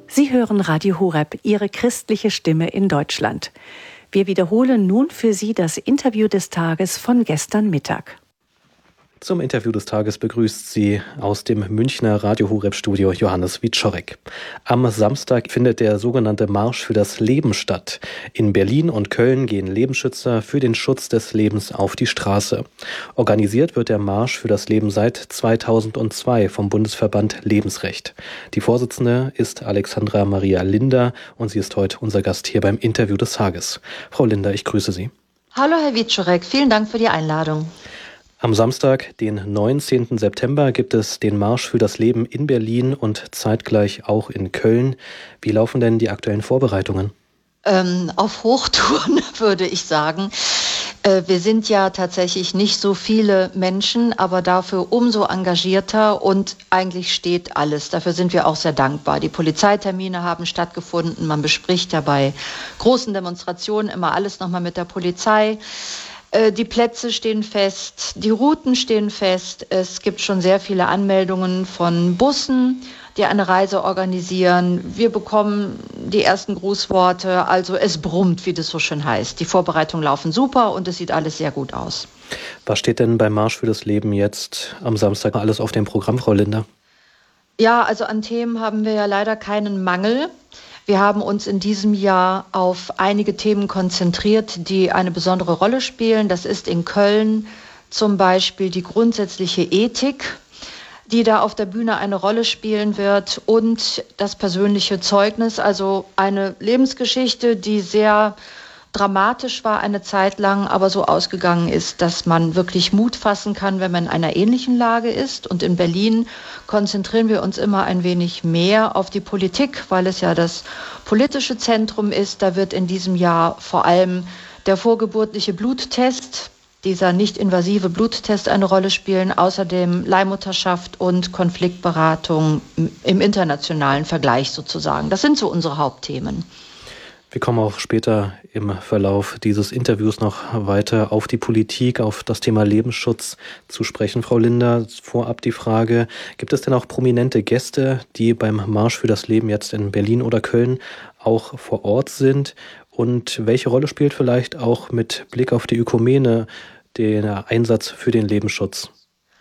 Sie hören Radio Horeb, Ihre christliche Stimme in Deutschland. Wir wiederholen nun für Sie das Interview des Tages von gestern Mittag. Zum Interview des Tages begrüßt Sie aus dem Münchner Radio Horeb Studio Johannes Wieczorek. Am Samstag findet der sogenannte Marsch für das Leben statt. In Berlin und Köln gehen Lebensschützer für den Schutz des Lebens auf die Straße. Organisiert wird der Marsch für das Leben seit 2002 vom Bundesverband Lebensrecht. Die Vorsitzende ist Alexandra Maria Linder und sie ist heute unser Gast hier beim Interview des Tages. Frau Linder, ich grüße Sie. Hallo Herr Wieczorek, vielen Dank für die Einladung. Am Samstag, den 19. September, gibt es den Marsch für das Leben in Berlin und zeitgleich auch in Köln. Wie laufen denn die aktuellen Vorbereitungen? Auf Hochtouren würde ich sagen. Wir sind ja tatsächlich nicht so viele Menschen, aber dafür umso engagierter und eigentlich steht alles. Dafür sind wir auch sehr dankbar. Die Polizeitermine haben stattgefunden. Man bespricht ja bei großen Demonstrationen immer alles nochmal mit der Polizei. Die Plätze stehen fest, die Routen stehen fest. Es gibt schon sehr viele Anmeldungen von Bussen, die eine Reise organisieren. Wir bekommen die ersten Grußworte. Also es brummt, wie das so schön heißt. Die Vorbereitungen laufen super und es sieht alles sehr gut aus. Was steht denn beim Marsch für das Leben jetzt am Samstag alles auf dem Programm, Frau Linder? Ja, also an Themen haben wir ja leider keinen Mangel. Wir haben uns in diesem Jahr auf einige Themen konzentriert, die eine besondere Rolle spielen. Das ist in Köln zum Beispiel die grundsätzliche Ethik, die da auf der Bühne eine Rolle spielen wird, und das persönliche Zeugnis, also eine Lebensgeschichte, die sehr dramatisch war eine Zeit lang, aber so ausgegangen ist, dass man wirklich Mut fassen kann, wenn man in einer ähnlichen Lage ist. Und in Berlin konzentrieren wir uns immer ein wenig mehr auf die Politik, weil es ja das politische Zentrum ist. Da wird in diesem Jahr vor allem der vorgeburtliche Bluttest, dieser nicht-invasive Bluttest, eine Rolle spielen, außerdem Leihmutterschaft und Konfliktberatung im internationalen Vergleich sozusagen. Das sind so unsere Hauptthemen. Wir kommen auch später im Verlauf dieses Interviews noch weiter auf die Politik, auf das Thema Lebensschutz zu sprechen. Frau Linder, vorab die Frage, gibt es denn auch prominente Gäste, die beim Marsch für das Leben jetzt in Berlin oder Köln auch vor Ort sind? Und welche Rolle spielt vielleicht auch mit Blick auf die Ökumene der Einsatz für den Lebensschutz?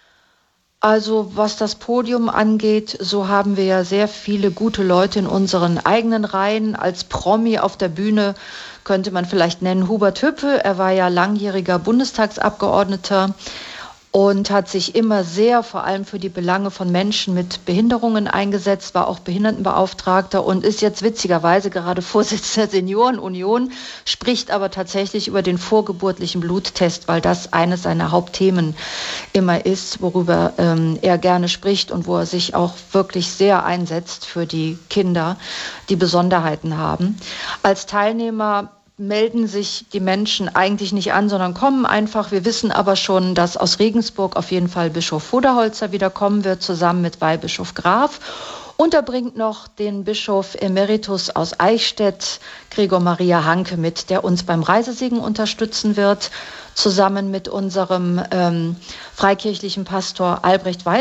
Also was das Podium angeht, so haben wir ja sehr viele gute Leute in unseren eigenen Reihen. Als Promi auf der Bühne könnte man vielleicht nennen Hubert Hüppe. Er war ja langjähriger Bundestagsabgeordneter und hat sich immer sehr vor allem für die Belange von Menschen mit Behinderungen eingesetzt, war auch Behindertenbeauftragter und ist jetzt witzigerweise gerade Vorsitzender der Seniorenunion, spricht aber tatsächlich über den vorgeburtlichen Bluttest, weil das eines seiner Hauptthemen immer ist, worüber er gerne spricht und wo er sich auch wirklich sehr einsetzt für die Kinder, die Besonderheiten haben. Als Teilnehmer melden sich die Menschen eigentlich nicht an, sondern kommen einfach. Wir wissen aber schon, dass aus Regensburg auf jeden Fall Bischof Voderholzer wieder kommen wird, zusammen mit Weihbischof Graf. Und er bringt noch den Bischof Emeritus aus Eichstätt, Gregor Maria Hanke, mit, der uns beim Reisesegen unterstützen wird, zusammen mit unserem freikirchlichen Pastor Albrecht Weiß.